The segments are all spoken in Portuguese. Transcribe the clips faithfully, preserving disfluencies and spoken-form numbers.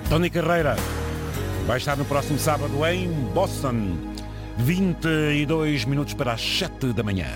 Tony Carreira vai estar no próximo sábado em Boston. vinte e dois minutos para as sete da manhã.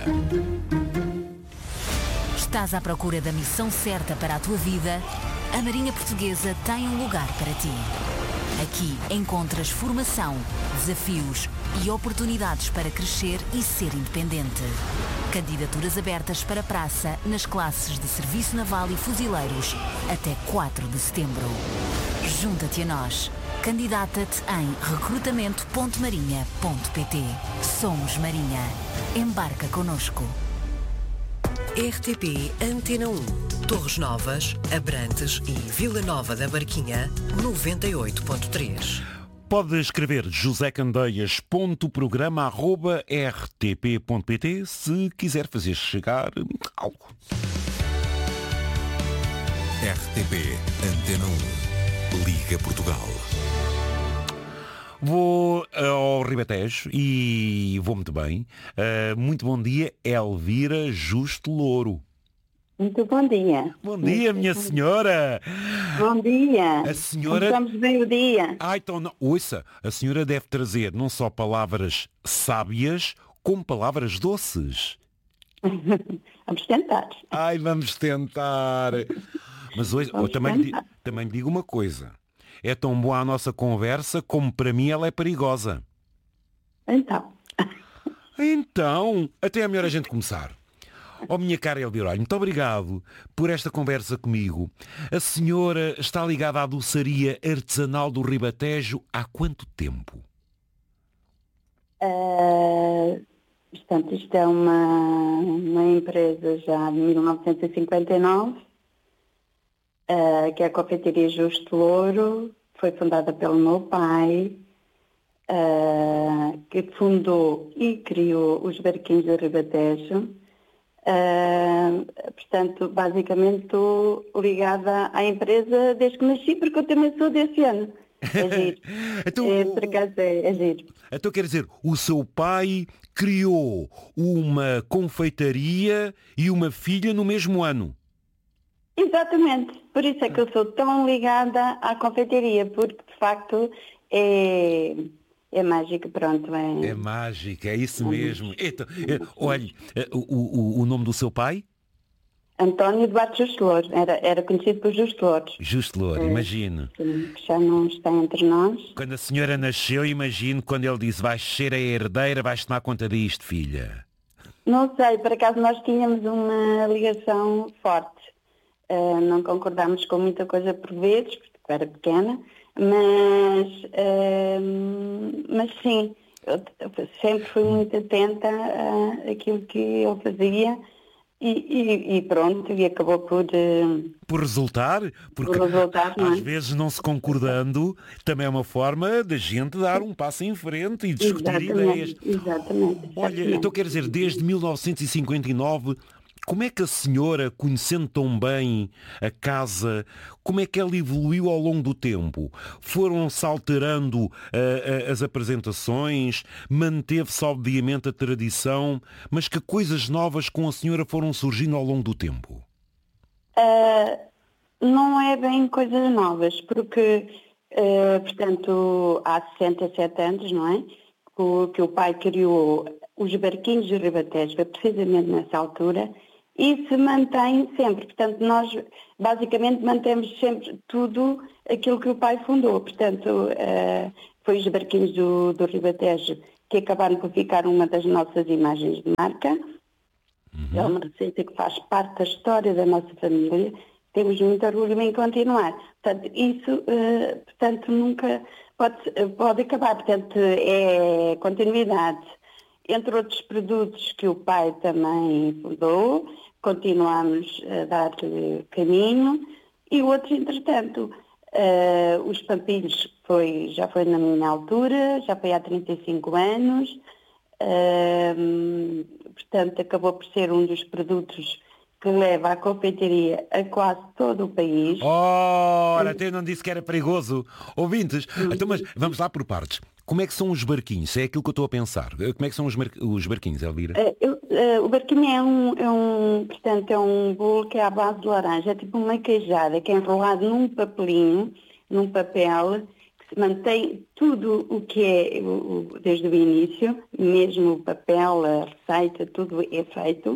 Estás à procura da missão certa para a tua vida? A Marinha Portuguesa tem um lugar para ti. Aqui encontras formação, desafios e oportunidades para crescer e ser independente. Candidaturas abertas para praça nas classes de Serviço Naval e Fuzileiros até quatro de setembro. Junta-te a nós. Candidata-te em recrutamento ponto marinha ponto pt. Somos Marinha. Embarca connosco. R T P Antena um. Torres Novas, Abrantes e Vila Nova da Barquinha, noventa e oito ponto três. Pode escrever josecandeias.programa arroba rtp.pt se quiser fazer chegar algo. R T P Antena um. Liga Portugal. Vou ao Ribatejo e vou muito bem. Uh, muito bom dia, Elvira Justo Louro. Muito bom dia. Bom dia, minha senhora. Bom dia. A senhora... Começamos bem o dia. Ah, então, não. Ouça, a senhora deve trazer não só palavras sábias, como palavras doces. Vamos tentar. Ai, vamos tentar. Mas hoje, eu também, lhe, também lhe digo uma coisa. É tão boa a nossa conversa como para mim ela é perigosa. Então. Então, até é melhor a gente começar. Oh, minha cara Elvira, olha, muito obrigado por esta conversa comigo. A senhora está ligada à doçaria artesanal do Ribatejo há quanto tempo? Uh, portanto, isto é uma, uma empresa já de mil novecentos e cinquenta e nove, uh, que é a Confeitaria Justo Louro. Foi fundada pelo meu pai, uh, que fundou e criou os barquinhos do Ribatejo. Uh, portanto, basicamente estou ligada à empresa desde que nasci, porque eu também sou desse ano. É giro. Então, é, por acaso é, é giro. Então quer dizer, o seu pai criou uma confeitaria e uma filha no mesmo ano? Exatamente. Por isso é que eu sou tão ligada à confeitaria, porque de facto é... É mágico, pronto. É, é mágico, é isso mesmo. Então, é, olha, o, o, o nome do seu pai? António Duarte Justo Louro. Era, era conhecido por Justo Louro. Justo Louro, é, imagino. Sim, que já não está entre nós. Quando a senhora nasceu, imagino, quando ele disse, vais ser a herdeira, vais tomar conta disto, filha. Não sei, por acaso nós tínhamos uma ligação forte. Uh, não concordámos com muita coisa por vezes, porque eu era pequena. Mas, uh, mas sim, eu sempre fui muito atenta àquilo que ele fazia e, e, e pronto, e acabou por... Uh, por resultar, porque por resultar, às é? vezes não se concordando também é uma forma da gente dar um passo em frente e discutir exatamente, ideias. Exatamente. Olha, então quer dizer, desde mil novecentos e cinquenta e nove... Como é que a senhora, conhecendo tão bem a casa, como é que ela evoluiu ao longo do tempo? Foram-se alterando uh, uh, as apresentações, manteve-se obviamente a tradição, mas que coisas novas com a senhora foram surgindo ao longo do tempo? Uh, não é bem coisas novas, porque, uh, portanto, há sessenta e sete anos, não é? Que, que o pai criou os barquinhos de Ribatejo, foi precisamente nessa altura, e se mantém sempre. Portanto, nós basicamente mantemos sempre tudo aquilo que o pai fundou. Portanto, uh, foi os barquinhos do, do Ribatejo que acabaram por ficar uma das nossas imagens de marca. Uhum. É uma receita que faz parte da história da nossa família. Temos muito orgulho em continuar. Portanto, isso uh, portanto, nunca pode, pode acabar. Portanto, é continuidade. Entre outros produtos que o pai também fundou, continuamos a dar caminho, e outros, entretanto, uh, os pampinhos foi, já foi na minha altura, já foi há trinta e cinco anos, uh, portanto acabou por ser um dos produtos que leva a confeitaria a quase todo o país. Ora, até não disse que era perigoso. Ouvintes, então, mas vamos lá por partes. Como é que são os barquinhos? É aquilo que eu estou a pensar. Como é que são os, mar... os barquinhos, Elvira? Uh, eu, uh, o barquinho é um, é um, portanto, é um bolo que é à base de laranja. É tipo uma queijada, que é enrolado num papelinho num papel que se mantém tudo o que é o, o, desde o início, mesmo o papel, a receita, tudo é feito.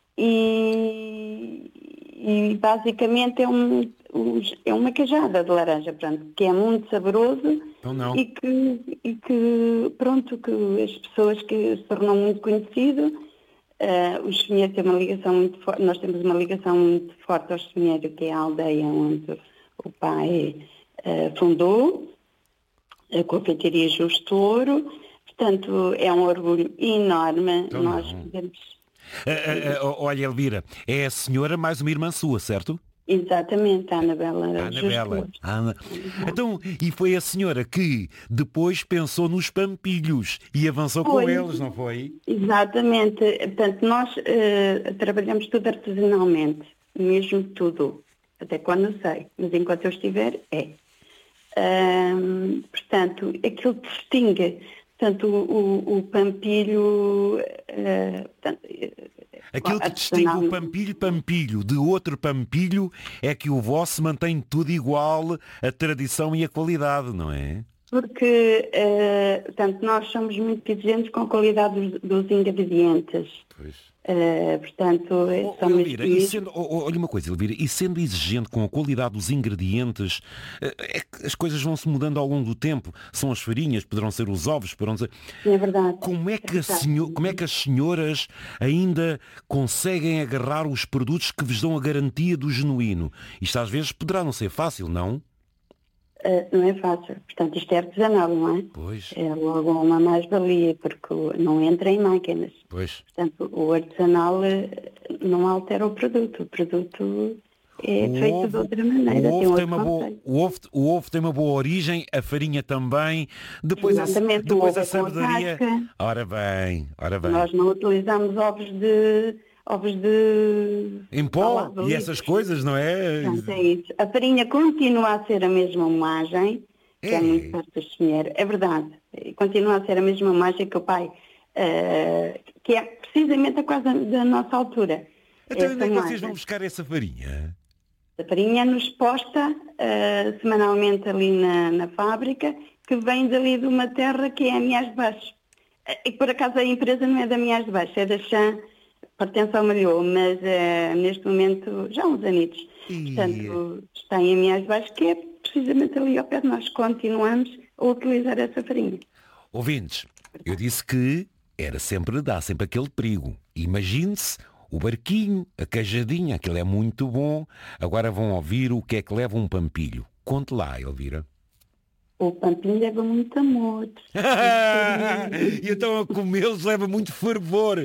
E, e basicamente é, um, um, é uma cajada de laranja, pronto, que é muito saboroso Então não. E, que, e que, pronto, que as pessoas que se tornam muito conhecido, uh, os Semeiro têm uma ligação muito forte, nós temos uma ligação muito forte aos Semeiro, que é a aldeia onde o pai uh, fundou, a confeitaria Justo Ouro, portanto é um orgulho enorme, Então nós não. podemos... Uh, uh, uh, olha, Elvira, é a senhora mais uma irmã sua, certo? Exatamente, a Anabela. A Anabela. A Ana... Então, e foi a senhora que depois pensou nos pampilhos e avançou Foi. com eles, não foi? Exatamente. Portanto, nós uh, trabalhamos tudo artesanalmente, mesmo tudo, até quando sei, mas enquanto eu estiver, é. Um, portanto, aquilo distingue, portanto, o, o, o pampilho... Uh, portanto, Aquilo que distingue o pampilho pampilho de outro pampilho é que o vosso mantém tudo igual, a tradição e a qualidade, não é? Porque, uh, portanto, nós somos muito exigentes com a qualidade dos, dos ingredientes. Pois. Uh, portanto, oh, somos... Elvira, e sendo, oh, olha uma coisa, Elvira, e sendo exigente com a qualidade dos ingredientes, é que as coisas vão se mudando ao longo do tempo. São as farinhas, poderão ser os ovos, poderão ser... É verdade. Como é que, é a senhor, como é que as senhoras ainda conseguem agarrar os produtos que vos dão a garantia do genuíno? Isto às vezes poderá não ser fácil, não? Uh, não é fácil. Portanto, isto é artesanal, não é? Pois. É logo uma mais-valia, porque não entra em máquinas. Pois. Portanto, o artesanal uh, não altera o produto. O produto é o feito ovo, de outra maneira. O ovo, tem, um tem uma boa, o, ovo, o ovo tem uma boa origem, a farinha também. Depois, a, depois a sabedoria. Ora bem, ora bem. Nós não utilizamos ovos de... ovos de... em pó e essas coisas, não é? Portanto, é isso. A farinha continua a ser a mesma imagem, que é, é muito perto do Semeiro. É verdade. Continua a ser a mesma imagem que o pai, uh, que é precisamente a quase da nossa altura. Então onde é que vocês vão buscar essa farinha? A farinha é-nos posta uh, semanalmente ali na, na fábrica, que vem dali de uma terra que é a Miás de Baixo. E por acaso a empresa não é da Miás de Baixo, é da Chã, pertence ao Malhou, mas uh, neste momento já há uns anitos. E... Portanto, está em Miás de Baixo, que é precisamente ali ao pé de nós. Continuamos a utilizar essa farinha. Ouvintes, eu disse que era sempre, dá sempre aquele perigo. Imagine-se o barquinho, a cajadinha, aquilo é muito bom. Agora vão ouvir o que é que leva um pampilho. Conte lá, Elvira. O pampilho leva muito amor. E então a comê-los leva muito fervor.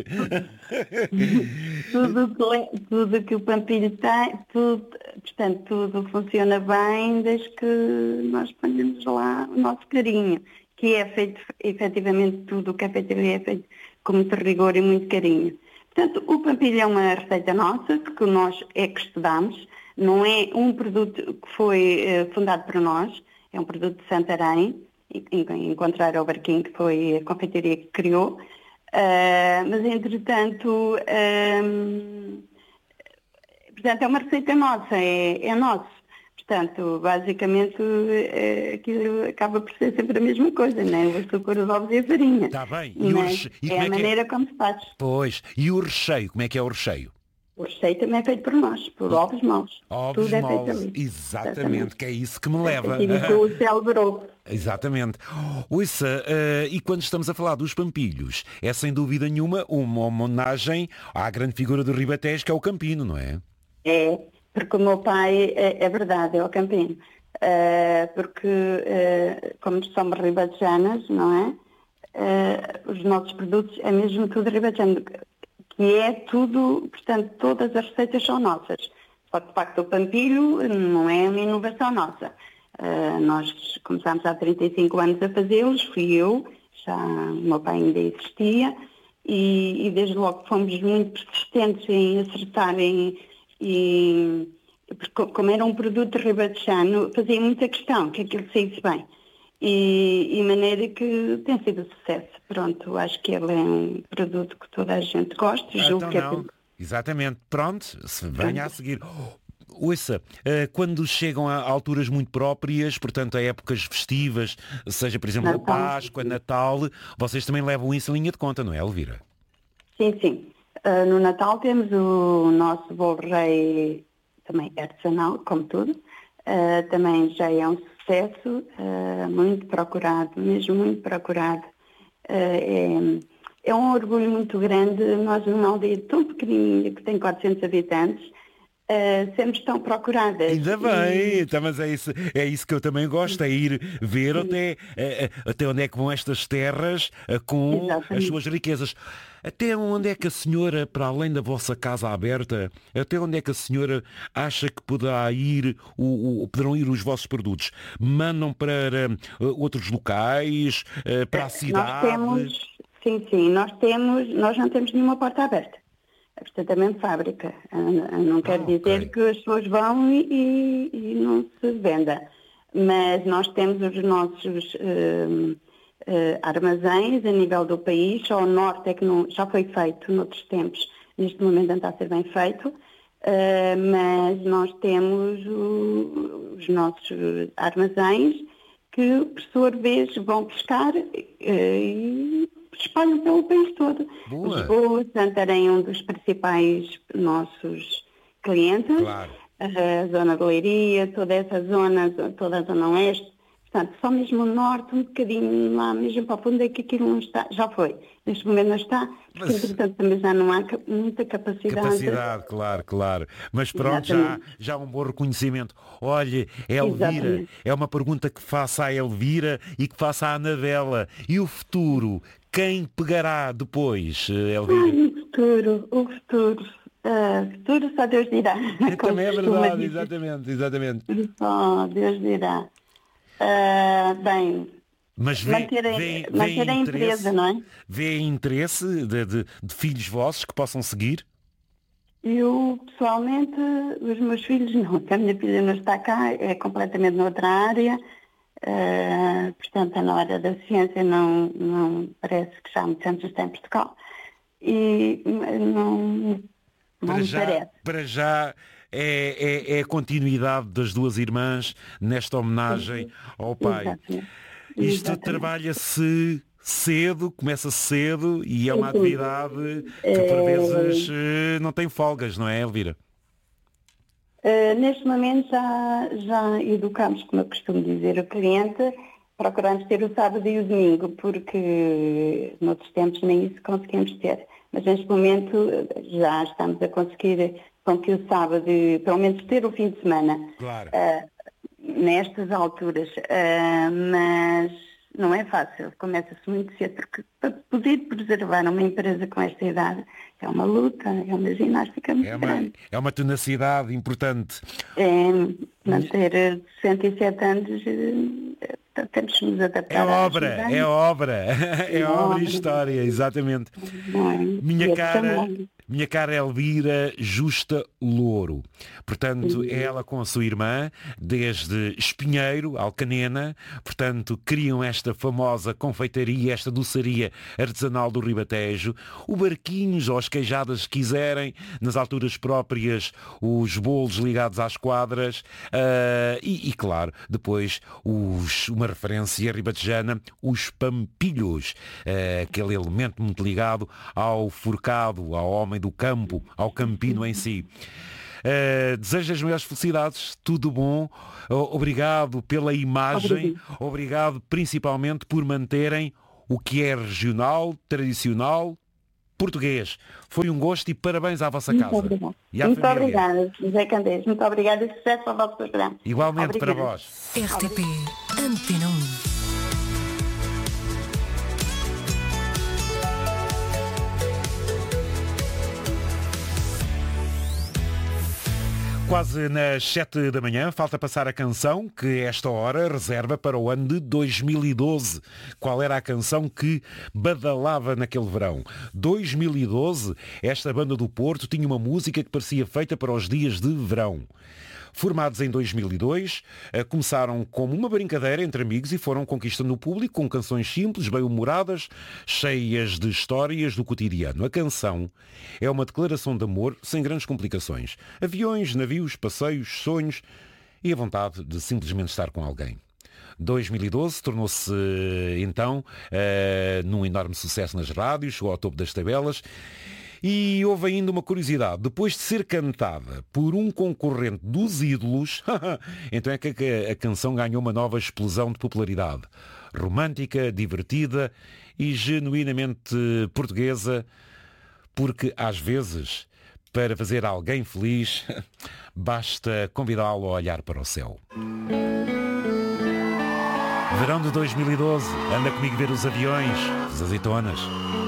tudo, que, tudo que o pampilho tem, tudo, portanto, tudo funciona bem desde que nós ponhamos lá o nosso carinho, que é feito, efetivamente, tudo o que é feito é feito com muito rigor e muito carinho. Portanto, o pampilho é uma receita nossa, que nós é que estudamos, não é um produto que foi uh, fundado por nós, é um produto de Santarém, em contrário ao Barquinho, que foi a confeitaria que criou, uh, mas entretanto, um, portanto, é uma receita nossa, é, é nosso. Portanto, basicamente, é, aquilo acaba por ser sempre a mesma coisa, não é? O açúcar, os ovos e a farinha. Está bem. E, o reche... e é a é maneira é? como se faz. Pois. E o recheio? Como é que é o recheio? O recheio também é feito por nós, por ovos maus. Ovos Tudo maus. É feito Exatamente, Exatamente, que é isso que me leva. É o célebre. Exatamente. Ouça, uh, e quando estamos a falar dos pampilhos, é sem dúvida nenhuma uma homenagem à grande figura do Ribatejo, que é o Campino, não é? É. Porque o meu pai, é, é verdade, é o Campino. Uh, porque, uh, como somos ribatejanas, não é? Uh, os nossos produtos é mesmo tudo ribatejano, que é tudo, portanto, todas as receitas são nossas. Só que, de facto, o pampilho não é uma inovação nossa. Uh, nós começámos há trinta e cinco anos a fazê-los, fui eu, já o meu pai ainda existia, e, e desde logo fomos muito persistentes em acertar em... E como era um produto ribatejano, fazia muita questão que aquilo saísse bem. E, e maneira que tem sido sucesso. Pronto, acho que ele é um produto que toda a gente gosta. Ah, julgo então que não. É... Exatamente. Pronto, se venha a seguir. Ouça, eh, quando chegam a alturas muito próprias, portanto a épocas festivas, seja por exemplo a Natal. Páscoa, Natal, vocês também levam isso em linha de conta, não é, Elvira? Sim, sim. Uh, no Natal temos o nosso bolo rei, também artesanal, como tudo. Uh, também já é um sucesso, uh, muito procurado, mesmo muito procurado. Uh, é, é um orgulho muito grande. Nós, numa aldeia tão pequenininha, que tem quatrocentos habitantes, uh, sermos tão procuradas. Ainda bem, E- então, mas é isso, é isso que eu também gosto, é ir ver até, eh, eh, até onde é que vão estas terras eh, com as Exatamente. suas riquezas. Até onde é que a senhora, para além da vossa casa aberta, até onde é que a senhora acha que poderá ir, o, o- poderão ir os vossos produtos? Mandam para eh, outros locais, eh, para a Nós cidade? temos, sim, sim, nós temos, nós não temos nenhuma porta aberta. É portanto fábrica. Ah, Não quer Ah, dizer ok. que as pessoas vão e, e- e não se venda. Mas nós temos os nossos hum, eh, armazéns a nível do país. Só o norte é que não, já foi feito noutros tempos. Neste momento não está a ser bem feito. Ah, mas nós temos o- os nossos armazéns que, por sua vez, vão pescar eh, e espalham pelo país todo. Boa. Lisboa, Santarém é um dos principais nossos clientes. Claro. A zona de Leiria, toda essa zona, toda a zona oeste. Portanto, só mesmo o norte, um bocadinho lá, mesmo para o fundo é que aquilo não está. Já foi. Neste momento não está, porque Mas- entretanto também já não há ca- muita capacidade. Capacidade, claro, claro. Mas pronto, já, Exatamente. já um bom reconhecimento. Olhe, Elvira, Exatamente. é uma pergunta que faça à Elvira e que faça à Anabela. E o futuro? Quem pegará depois, eh, Elvira? Ai, o futuro, o futuro. Ah, futuro só Deus dirá. como Também é costuma verdade, dizer. exatamente, exatamente. Só Deus dirá. Ah, bem, Mas vê, manter, a, vê, vê manter a interesse, empresa, não é? vê interesse de, de- de filhos vossos que possam seguir? Eu, pessoalmente, os meus filhos não, porque a minha filha não está cá, é completamente noutra área, ah, portanto, na área da ciência não, não parece que já há muitos anos está em Portugal. E não, não Para me já, parece. para já é, é- é a continuidade das duas irmãs nesta homenagem ao pai. Exatamente. Isto Exatamente. trabalha-se cedo, começa cedo e é uma Sim. atividade que por vezes eh, não tem folgas, não é, Elvira? Uh, neste momento já, já educamos, como eu costumo dizer, o cliente, procuramos ter o sábado e o domingo, porque noutros tempos nem isso conseguimos ter. Mas neste momento uh, já estamos a conseguir com que o sábado, pelo menos ter o fim de semana, Claro. uh, nestas alturas. Uh, mas não é fácil, começa-se muito cedo, porque para poder preservar uma empresa com esta idade é uma luta, é uma ginástica muito É uma, grande. é uma tenacidade importante. É, manter eh, sessenta e sete anos, eh, temos que nos adaptar. É às obra, mudanças, é obra, é É obra e obra. história, exatamente. não é? Minha E é cara, também. minha cara Elvira Justa Louro. Portanto, ela com a sua irmã, desde Espinheiro, Alcanena, portanto, criam esta famosa confeitaria, esta doçaria artesanal do Ribatejo, o barquinhos ou as queijadas, se quiserem, nas alturas próprias, os bolos ligados às quadras, ah, e, e, claro, depois os, uma referência ribatejana, os pampilhos, ah, aquele elemento muito ligado ao forcado, ao homem do campo, ao campino em si. Uh, desejo as maiores felicidades, tudo bom, O- obrigado pela imagem, obrigado principalmente por manterem o que é regional, tradicional, português. Foi um gosto e parabéns à vossa Muito casa obrigada. e à Muito família. obrigada, José Candeias. Muito obrigada e sucesso ao vosso programa. Igualmente para Obrigada. vós. R T P Antena um. Quase nas sete da manhã, falta passar a canção que esta hora reserva para o ano de dois mil e doze. Qual era a canção que badalava naquele verão? dois mil e doze, esta banda do Porto tinha uma música que parecia feita para os dias de verão. Formados em dois mil e dois, começaram como uma brincadeira entre amigos e foram conquistando o público com canções simples, bem-humoradas, cheias de histórias do cotidiano. A canção é uma declaração de amor sem grandes complicações. Aviões, navios, passeios, sonhos e a vontade de simplesmente estar com alguém. dois mil e doze tornou-se, então, uh, num enorme sucesso nas rádios, chegou ao topo das tabelas. E houve ainda uma curiosidade. Depois de ser cantada por um concorrente dos Ídolos, então é que a canção ganhou uma nova explosão de popularidade. Romântica, divertida e genuinamente portuguesa, porque às vezes, para fazer alguém feliz, basta convidá-lo a olhar para o céu. Verão de dois mil e doze, anda comigo ver os aviões, as azeitonas.